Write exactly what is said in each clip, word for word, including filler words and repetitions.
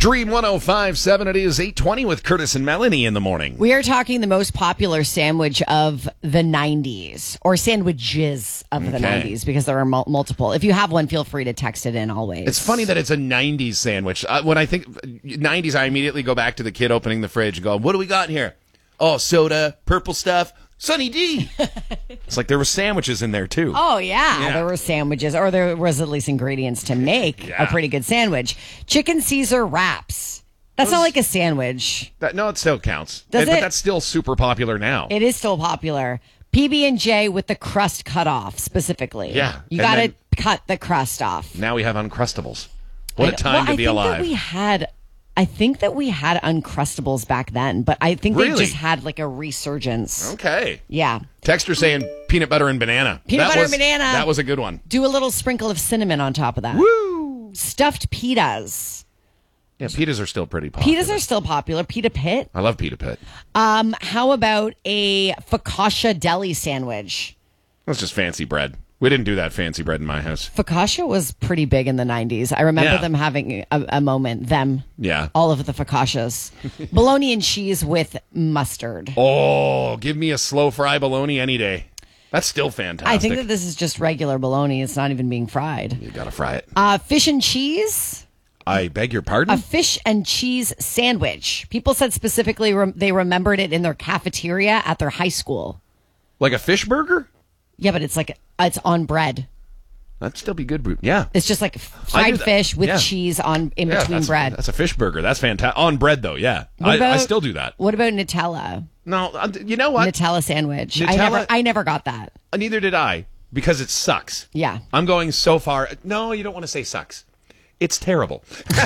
Dream one oh five point seven, it is eight twenty with Curtis and Melanie in the morning. We are talking the most popular sandwich of the nineties, or sandwiches of the Okay. nineties, because there are mul- multiple. If you have one, feel free to text it in always. It's funny that it's a nineties sandwich. Uh, when I think nineties, I immediately go back to the kid opening the fridge and go, what do we got in here? Oh, soda, purple stuff, Sunny D. It's like there were sandwiches in there, too. Oh, yeah. Yeah. There were sandwiches, or there was at least ingredients to make Yeah. a pretty good sandwich. Chicken Caesar wraps. That's not like a sandwich. That, no, it still counts. Does And- But it? that's still super popular now. It is still popular. P B and J with the crust cut off, specifically. Yeah, You and got to then- cut the crust off. Now we have Uncrustables. What a I- time well, to I be think alive. That we had, I think that we had Uncrustables back then, but I think they Really? just had like a resurgence. Okay. Yeah. Texter saying peanut butter and banana. Peanut That butter was- and banana. That was a good one. Do a little sprinkle of cinnamon on top of that. Woo! Stuffed pitas. Yeah, pitas are still pretty popular. Pitas are still popular. Pita pit. I love pita pit. Um, how about a focaccia deli sandwich? That's just fancy bread. We didn't do that fancy bread in my house. Focaccia was pretty big in the nineties. I remember Yeah. them having a, a moment, them, Yeah. all of the focaccias. Bologna and cheese with mustard. Oh, give me a slow fry bologna any day. That's still fantastic. I think that this is just regular bologna. It's not even being fried. You gotta fry it. Uh, fish and cheese. I beg your pardon? A fish and cheese sandwich. People said specifically rem- they remembered it in their cafeteria at their high school. Like a fish burger? Yeah, but it's like it's on bread. That'd still be good. Yeah. It's just like I do fried that. fish with Yeah. cheese on in Yeah, between that's, bread. That's a fish burger. That's fantastic. On bread, though, yeah. What I, I about- still do that. What about Nutella? No, uh, you know what? Nutella sandwich. I Nutella- never I never got that. Neither did I, because it sucks. Yeah. I'm going so far. No, you don't want to say sucks. It's terrible.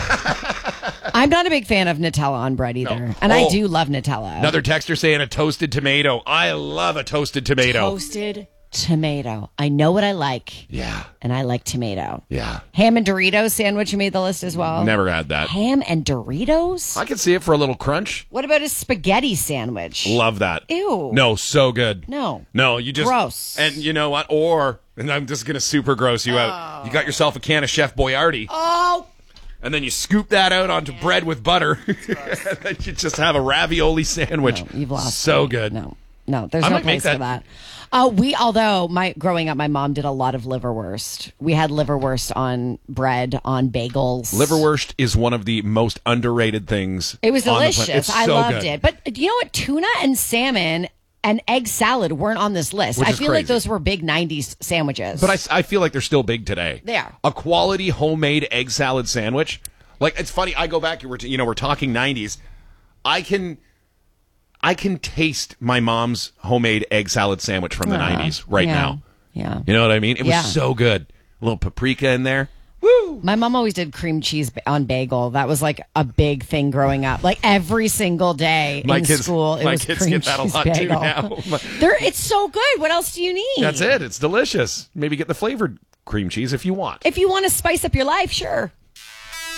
I'm not a big fan of Nutella on bread either. No. And I Oh. do love Nutella. Another texter saying a toasted tomato. I love a toasted tomato. Toasted tomato. I know what I like. Yeah. And I like tomato. Yeah. Ham and Doritos sandwich made the list as well. Never had that. Ham and Doritos? I can see it for a little crunch. What about a spaghetti sandwich? Love that. Ew. No, so good. No. No, you just Gross. And you know what? Or, and I'm just gonna super gross you out. You got yourself a can of Chef Boyardee, Oh. and then you scoop that out onto bread with butter, and then you just have a ravioli sandwich. No, you've lost So me. good. No, no, there's I no might make place for that. Uh, we, although my growing up, my mom did a lot of liverwurst. We had liverwurst on bread, on bagels. Liverwurst is one of the most underrated things. It was on the planet. delicious. It's I so loved good. it. But you know what? Tuna and salmon and egg salad weren't on this list. Which I is feel like crazy. those were big nineties sandwiches. But I, I feel like they're still big today. They are. A quality homemade egg salad sandwich. Like, it's funny. I go back. We're t- you know we're talking nineties. I can. I can taste my mom's homemade egg salad sandwich from the Yeah. nineties right Yeah. now. Yeah. You know what I mean? It was Yeah. so good. A little paprika in there. Woo! My mom always did cream cheese ba- on bagel. That was like a big thing growing up. Like every single day My in kids, school, it my was kids cream get that a cheese lot bagel. too now. My- They're, it's so good. What else do you need? That's it. It's delicious. Maybe get the flavored cream cheese if you want. If you want to spice up your life, sure.